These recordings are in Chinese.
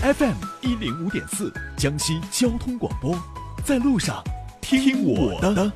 FM105.4江西交通广播，在路上听我的。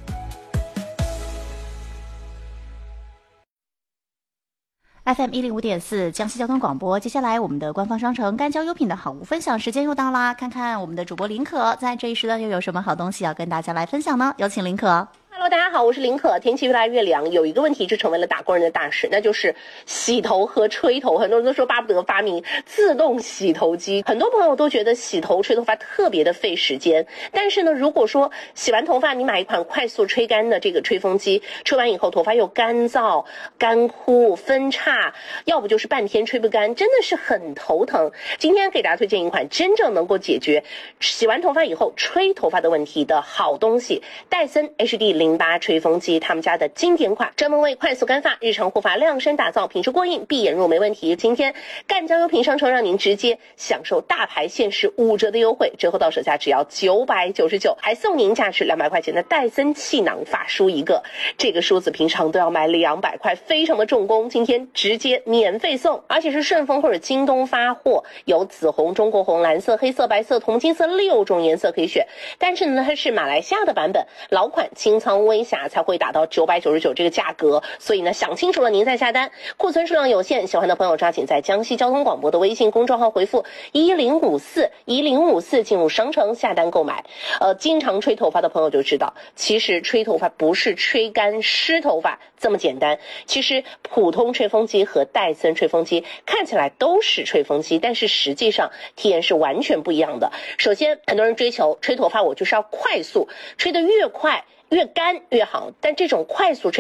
FM105.4江西交通广播，接下来我们的官方商城干交优品的好物分享时间又到啦，看看我们的主播林可在这一时段又有什么好东西要跟大家来分享呢？有请林可。 Hello， 大家好，我是林可。天气越来越凉，有一个问题就成为了打工人的大事，那就是洗头和吹头。很多人都说巴不得发明自动洗头机，很多朋友都觉得洗头吹头发特别的费时间。但是呢，如果说洗完头发，你买一款快速吹干的这个吹风机，吹完以后头发又干燥、干枯、分叉，要不就是半天吹不干，真的是很头疼。今天给大家推荐一款真正能够解决洗完头发以后吹头发的问题的好东西——戴森 HD08吹风机，他们家的经典款，专门为快速干发、日常护发量身打造，品质过硬，闭眼入没问题。今天干交优品商城让您直接享受大牌限时5折的优惠，折后到手价只要999，还送您价值200块钱的戴森气囊发梳一个。这个梳子平常都要买200块，非常的重工，今天直接免费送，而且是顺丰或者京东发货，有紫红、中国红、蓝色、黑色、白色、铜金色6种颜色可以选。但是呢，它是马来西亚的版本，老款清仓微瑕才会打到999这个价格，所以呢，想清楚了您再下单。库存数量有限，喜欢的朋友抓紧在江西交通广播的微信公众号回复1054进入商城下单购买。经常吹头发的朋友就知道，其实吹头发不是吹干湿头发这么简单。其实普通吹风机和戴森吹风机看起来都是吹风机，但是实际上体验是完全不一样的。首先，很多人追求吹头发我就是要快速，吹得越快越干越好，但这种快速吹